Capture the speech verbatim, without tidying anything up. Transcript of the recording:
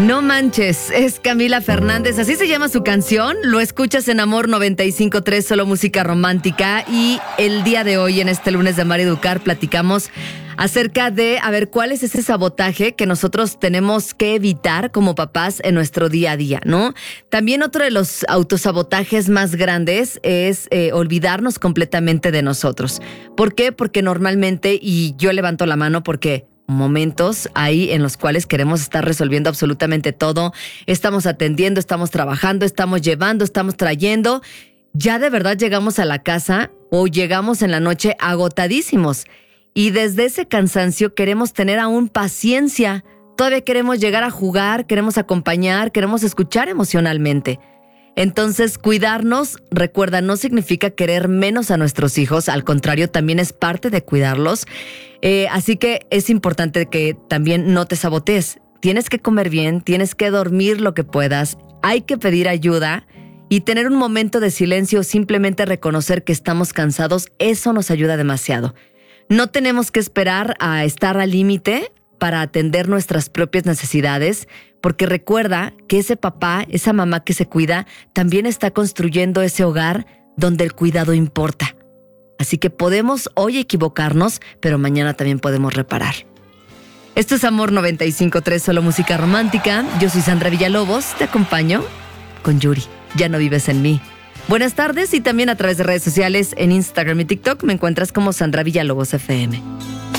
No manches, es Camila Fernández, así se llama su canción. Lo escuchas en Amor noventa y cinco punto tres, solo música romántica. Y el día de hoy, en este lunes de Amar y Educar, platicamos acerca de, a ver, cuál es ese sabotaje que nosotros tenemos que evitar como papás en nuestro día a día, ¿no? También otro de los autosabotajes más grandes es eh, olvidarnos completamente de nosotros. ¿Por qué? Porque normalmente, y yo levanto la mano porque momentos ahí en los cuales queremos estar resolviendo absolutamente todo, estamos atendiendo, estamos trabajando, estamos llevando, estamos trayendo, ya de verdad llegamos a la casa o llegamos en la noche agotadísimos y desde ese cansancio queremos tener aún paciencia, todavía queremos llegar a jugar, queremos acompañar, queremos escuchar emocionalmente. Entonces, cuidarnos, recuerda, no significa querer menos a nuestros hijos, al contrario, también es parte de cuidarlos. Eh, así que es importante que también no te sabotees. Tienes que comer bien, tienes que dormir lo que puedas, hay que pedir ayuda y tener un momento de silencio o simplemente reconocer que estamos cansados, eso nos ayuda demasiado. No tenemos que esperar a estar al límite para atender nuestras propias necesidades, porque recuerda que ese papá, esa mamá que se cuida, también está construyendo ese hogar donde el cuidado importa. Así que podemos hoy equivocarnos, pero mañana también podemos reparar. Esto es Amor noventa y cinco punto tres, solo música romántica. Yo soy Sandra Villalobos, te acompaño con Yuri. Ya no vives en mí. Buenas tardes y también a través de redes sociales en Instagram y TikTok me encuentras como Sandra Villalobos F M.